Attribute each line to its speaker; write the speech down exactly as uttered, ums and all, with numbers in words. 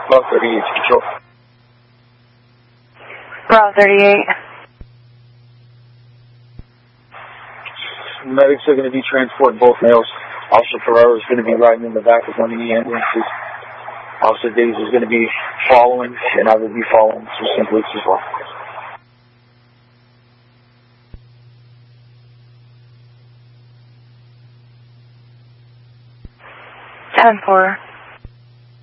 Speaker 1: Bravo thirty-eight, control.
Speaker 2: Bravo thirty-eight.
Speaker 1: Medics are going to be transporting both males. Officer Ferrero is going to be riding in the back of one of the ambulances. Officer Days is going to be following, and I will be following through Saint Luke's as well.
Speaker 2: ten four.